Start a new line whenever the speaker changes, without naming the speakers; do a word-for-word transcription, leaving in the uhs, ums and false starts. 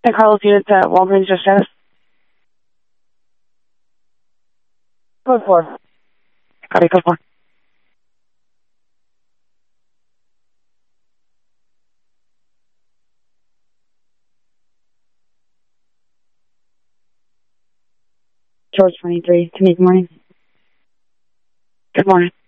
Hey, Carlos, unit at Walgreens, your status? Code four. Copy, code four. George twenty-three. To me, good morning. Good morning.